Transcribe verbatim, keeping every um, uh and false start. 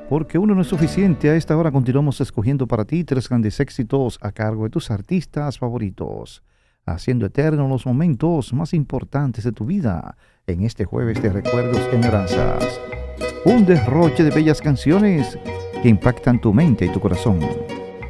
Porque uno no es suficiente. A esta hora continuamos escogiendo para ti tres grandes éxitos a cargo de tus artistas favoritos, haciendo eternos los momentos más importantes de tu vida en este jueves de recuerdos y añoranzas. Un derroche de bellas canciones que impactan tu mente y tu corazón.